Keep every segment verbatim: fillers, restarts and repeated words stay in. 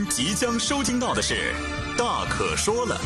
您即将收听到的是《大可说了》。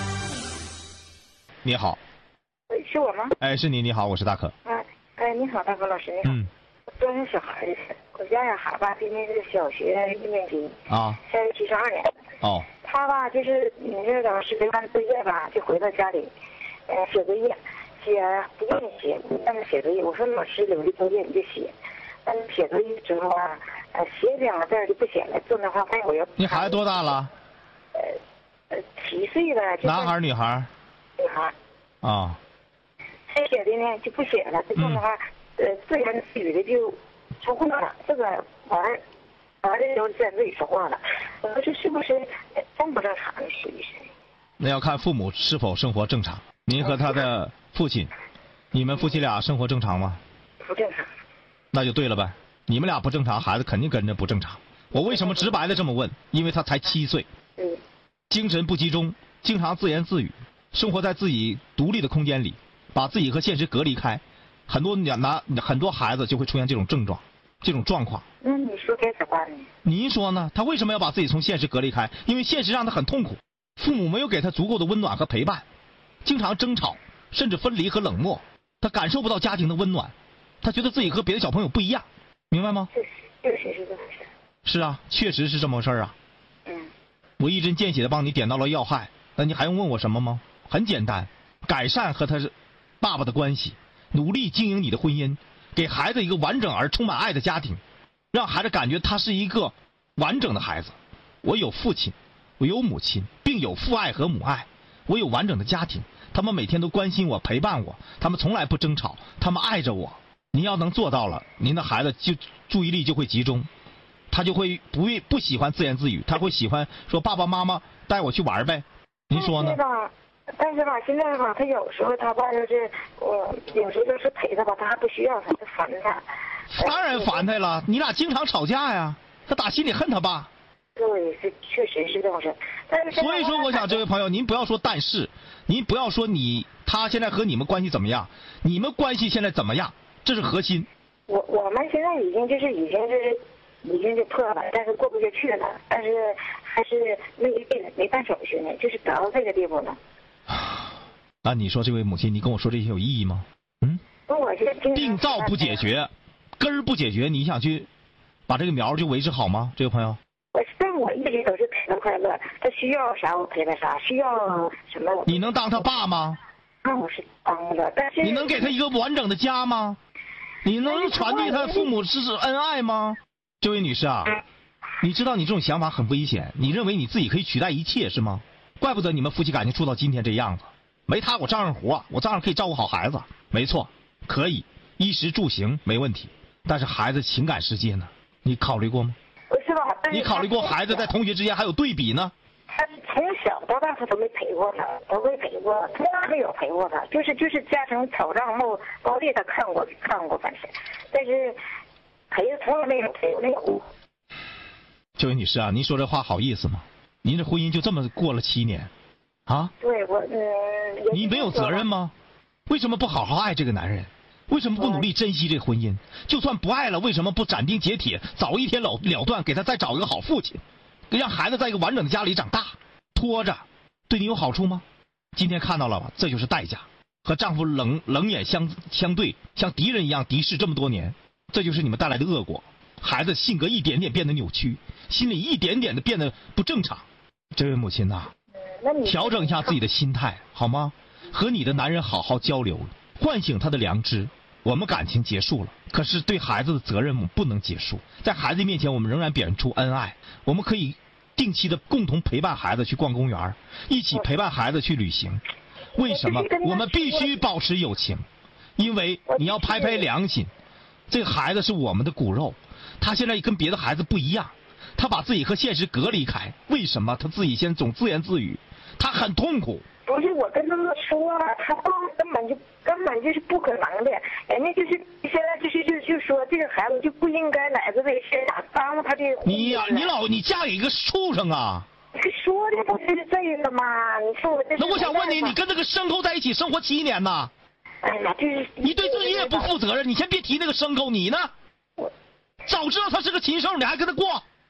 你好。 喂，是我吗？ 哎，是你，你好，我是大可。 哎，哎，你好，大可老师，你好。 嗯。 专业小孩的事，我家呀孩吧，今年是小学一年级。 啊。 现在七十二年。 哦。 他吧，就是你这老师给完作业吧，就回到家里，呃，写作业，写不愿意写，不让他写作业。我说老师留的作业你就写，但是写作业之后啊，呃，写两个字就不写了，坐那话问我要。 你孩子多大了？ 呃，呃，七岁了。 男孩女孩？ 女孩。 啊。 还写的呢就不写了，就坐那话。呃，自言自语的就说话了，这个玩儿玩的时候自言自语说话了。我说这是不是正不正常的属于是？ 那要看父母是否生活正常。您和他的父亲，你们夫妻俩生活正常吗？ 不正常。 那就对了呗，你们俩不正常，孩子肯定跟着不正常。我为什么直白的这么问？因为他才七岁， 嗯， 精神不集中，经常自言自语，生活在自己独立的空间里，把自己和现实隔离开。很多拿很多孩子就会出现这种症状，这种状况。 那你说该怎么办呢？ 您说呢？他为什么要把自己从现实隔离开？因为现实让他很痛苦，父母没有给他足够的温暖和陪伴，经常争吵，甚至分离和冷漠，他感受不到家庭的温暖，他觉得自己和别的小朋友不一样，明白吗？ 确实，确实是这么回事。 是啊，确实是这么回事啊。 嗯。 我一针见血的帮你点到了要害，那你还用问我什么吗？很简单，改善和他爸爸的关系。努力经营你的婚姻，给孩子一个完整而充满爱的家庭，让孩子感觉他是一个完整的孩子。我有父亲，我有母亲，并有父爱和母爱。我有完整的家庭，他们每天都关心我，陪伴我，他们从来不争吵，他们爱着我。您要能做到了，您的孩子就注意力就会集中，他就会不不喜欢自言自语，他会喜欢说爸爸妈妈带我去玩呗。您说呢？ 但是吧，现在吧，他有时候他吧就是，我有时候就是陪他吧，他还不需要他，就烦他。 当然烦他了，你俩经常吵架呀，他打心里恨他爸。 对，是确实是这么事。但是所以说，我想这位朋友，您不要说但是，您不要说你他现在和你们关系怎么样，你们关系现在怎么样，这是核心。 我我们现在已经就是已经是已经是破了，但是过不下去了，但是还是没没没办手续呢，就是达到这个地步了。 那你说这位母亲，你跟我说这些有意义吗？嗯， 我病灶不解决，根儿不解决，你想去把这个苗就维持好吗？这位朋友， 我但我一直都是陪他快乐，他需要啥我陪他啥，需要什么我。 你能当他爸吗？ 那我是当了，但是你能给他一个完整的家吗？你能传递他父母之恩爱吗？这位女士啊，你知道你这种想法很危险，你认为你自己可以取代一切是吗？怪不得你们夫妻感情处到今天这样子，没他我照样活，我照样可以照顾好孩子。没错，可以衣食住行没问题，但是孩子情感世界呢？你考虑过吗？ 不是吧？ 你考虑过孩子在同学之间还有对比呢？ 他从小到大他都没陪过他，都没陪过，从来没有陪过他，就是就是家庭草账目高丽他看过看过反正，但是陪从来没有陪没有。 这位女士啊，您说这话好意思吗？您这婚姻就这么过了七年，啊？ 对，我嗯。 你没有责任吗？为什么不好好爱这个男人？为什么不努力珍惜这个婚姻？就算不爱了，为什么不斩钉截铁，早一天了了断，给他再找一个好父亲，让孩子在一个完整的家里长大？拖着，对你有好处吗？今天看到了吧，这就是代价。和丈夫冷冷眼相相对，像敌人一样敌视这么多年，这就是你们带来的恶果。孩子性格一点点变得扭曲，心理一点点的变得不正常。这位母亲呐、啊，调整一下自己的心态好吗？和你的男人好好交流，唤醒他的良知。我们感情结束了，可是对孩子的责任我们不能结束。在孩子面前，我们仍然表现出恩爱。我们可以定期的共同陪伴孩子去逛公园，一起陪伴孩子去旅行。为什么我们必须保持友情？因为你要拍拍良心，这个孩子是我们的骨肉，他现在跟别的孩子不一样，他把自己和现实隔离开。为什么他自己现在总自言自语？他很痛苦。 不是我跟他们说了，他爸根本就根本就是不可能的，人家就是现在就是就就说这个孩子就不应该来自这个现场耽误他的。 你呀、啊，你老你嫁给一个畜生啊！ 说的不是这个吗？你说我这。 那我想问你，你跟这个牲口在一起生活七年呐？ 哎呀，这是你对自己也不负责任。你先别提那个牲口，你呢？早知道他是个禽兽，你还跟他过？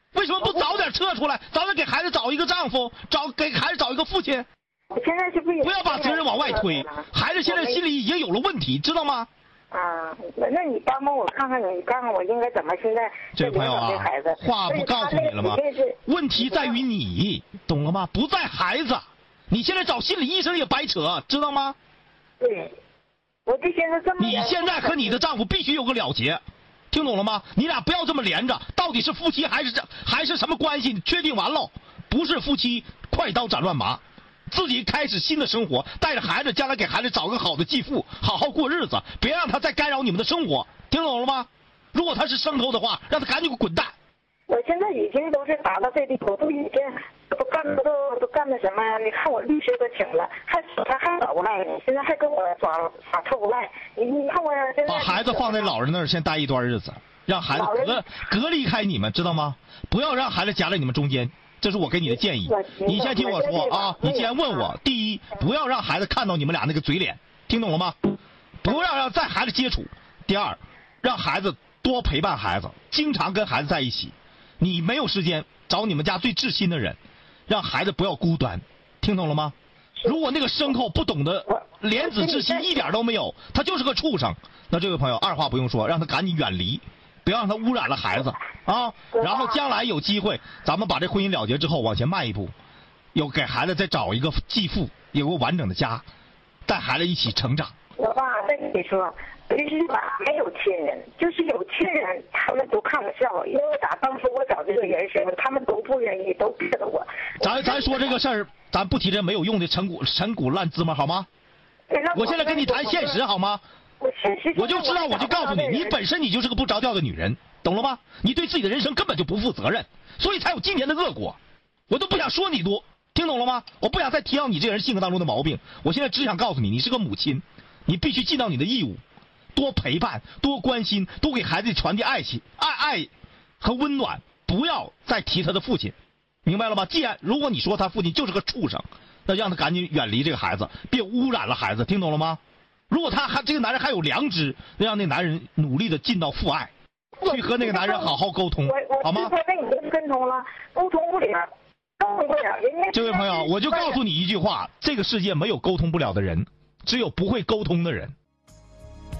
为什么不早点撤出来，早点给孩子找一个丈夫，找给孩子找一个父亲？ 我现在是不是不要把责任往外推，孩子现在心里已经有了问题，知道吗？ 啊，那那你帮帮我看看，你看看我应该怎么现在这位朋友啊，话不告诉你了吗？问题在于你，懂了吗？不在孩子。你现在找心理医生也白扯，知道吗？ 对，我就现在这么。 你现在和你的丈夫必须有个了结，听懂了吗？你俩不要这么连着，到底是夫妻还是这还是什么关系？确定完喽，不是夫妻，快刀斩乱麻。自己开始新的生活，带着孩子，将来给孩子找个好的继父，好好过日子，别让他再干扰你们的生活，听懂了吗？如果他是生头的话，让他赶紧滚蛋。 我现在已经都是达到这地步，都已经都干都都干的什么呀？你看我律师都请了，还他还耍无赖呢，现在还跟我耍耍臭无赖。你你看我现在把孩子放在老人那儿先待一段日子，让孩子隔隔离开你们，知道吗？不要让孩子夹在你们中间。这是我给你的建议，你先听我说啊！你既然问我，第一，不要让孩子看到你们俩那个嘴脸，听懂了吗？不要让再孩子接触。第二，让孩子多陪伴孩子，经常跟孩子在一起。你没有时间找你们家最至亲的人，让孩子不要孤单，听懂了吗？如果那个牲口不懂得怜子之心一点都没有，他就是个畜生，那这位朋友二话不用说，让他赶紧远离。不要让他污染了孩子啊！然后将来有机会，咱们把这婚姻了结之后往前迈一步，有给孩子再找一个继父，有个完整的家，带孩子一起成长。 我爸再跟你说，其实吧，没有亲人，就是有亲人，他们都看不上我，因为打当初我找这个人时候，他们都不愿意，都撇了我。 咱咱说这个事儿，咱不提这没有用的陈骨陈骨烂芝麻好吗？我现在跟你谈现实好吗？我就知道，我就告诉你，你本身你就是个不着调的女人，懂了吗？你对自己的人生根本就不负责任，所以才有今天的恶果。我都不想说你多，听懂了吗？我不想再提到你这个人性格当中的毛病。我现在只想告诉你，你是个母亲，你必须尽到你的义务，多陪伴，多关心，多给孩子传递爱情、爱爱和温暖，不要再提他的父亲，明白了吗？既然如果你说他父亲就是个畜生，那让他赶紧远离这个孩子，别污染了孩子，听懂了吗？如果他还这个男人还有良知，让那男人努力的尽到父爱，去和那个男人好好沟通，好吗？ 我跟你沟通了，沟通不了，沟通不了。人家这位朋友，我就告诉你一句话：这个世界没有沟通不了的人，只有不会沟通的人。